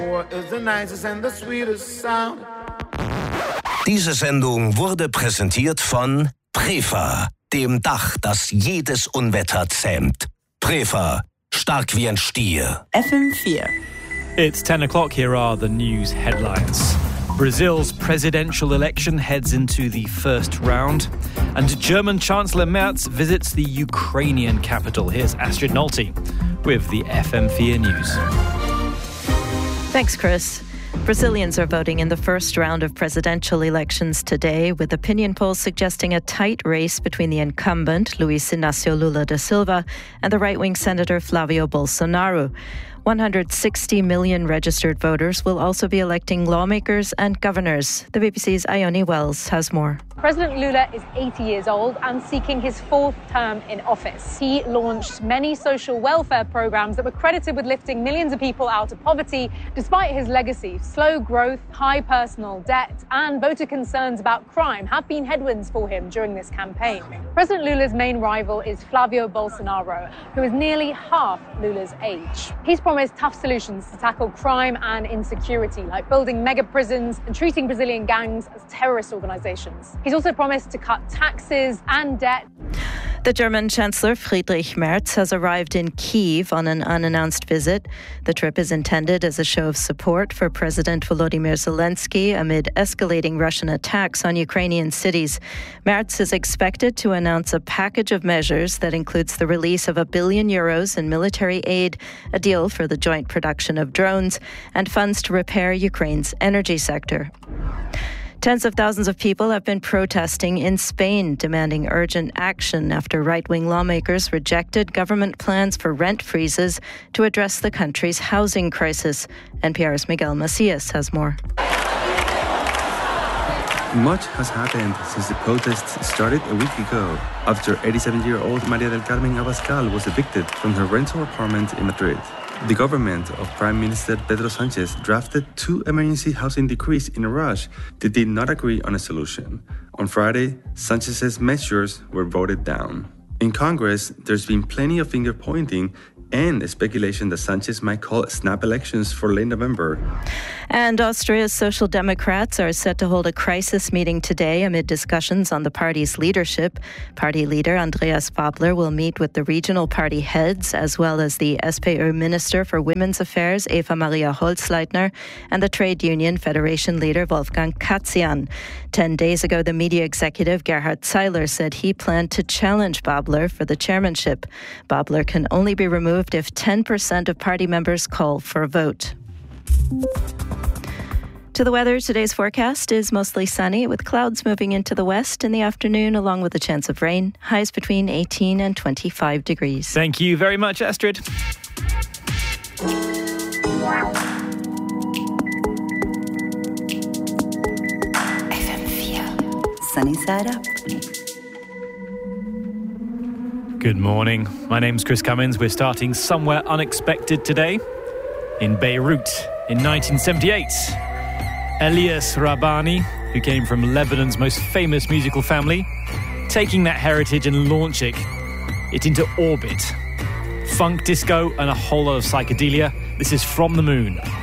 Diese Sendung wurde präsentiert von Prefa, dem Dach, das jedes Unwetter zähmt. Prefa, stark wie ein Stier. FM4. It's 10 o'clock. Here are the news headlines. Brazil's presidential election heads into the first round. And German Chancellor Merz visits the Ukrainian capital. Here's Astrid Nolte with the FM4 News. Thanks, Chris. Brazilians are voting in the first round of presidential elections today, with opinion polls suggesting a tight race between the incumbent, Luiz Inácio Lula da Silva, and the right-wing Senator Flávio Bolsonaro. 160 million registered voters will also be electing lawmakers and governors. The BBC's Ione Wells has more. President Lula is 80 years old and seeking his fourth term in office. He launched many social welfare programs that were credited with lifting millions of people out of poverty, despite his legacy. Slow growth, high personal debt, and voter concerns about crime have been headwinds for him during this campaign. President Lula's main rival is Flávio Bolsonaro, who is nearly half Lula's age. He's promised tough solutions to tackle crime and insecurity, like building mega prisons and treating Brazilian gangs as terrorist organizations. He's also promised to cut taxes and debt. The German Chancellor Friedrich Merz has arrived in Kyiv on an unannounced visit. The trip is intended as a show of support for President Volodymyr Zelensky amid escalating Russian attacks on Ukrainian cities. Merz is expected to announce a package of measures that includes the release of €1 billion in military aid, a deal for the joint production of drones, and funds to repair Ukraine's energy sector. Tens of thousands of people have been protesting in Spain, demanding urgent action after right-wing lawmakers rejected government plans for rent freezes to address the country's housing crisis. NPR's Miguel Macias has more. Much has happened since the protests started a week ago, after 87-year-old María del Carmen Abascal was evicted from her rental apartment in Madrid. The government of Prime Minister Pedro Sánchez drafted 2 emergency housing decrees in a rush that did not agree on a solution. On Friday, Sánchez's measures were voted down. In Congress, there's been plenty of finger-pointing and speculation that Sánchez might call snap elections for late November. And Austria's Social Democrats are set to hold a crisis meeting today amid discussions on the party's leadership. Party leader Andreas Babler will meet with the regional party heads, as well as the SPÖ Minister for Women's Affairs, Eva Maria Holzleitner, and the trade union federation leader, Wolfgang Katzian. 10 days ago, the media executive, Gerhard Zeiler, said he planned to challenge Babler for the chairmanship. Babler can only be removed if 10% of party members call for a vote. To the weather, today's forecast is mostly sunny, with clouds moving into the west in the afternoon, along with a chance of rain. Highs between 18 and 25 degrees. Thank you very much, Astrid. FM4. Sunny side up. Good morning. My name's Chris Cummins. We're starting somewhere unexpected today. In Beirut in 1978. Elias Rabani, who came from Lebanon's most famous musical family, taking that heritage and launching it into orbit. Funk, disco, and a whole lot of psychedelia. This is From the Moon.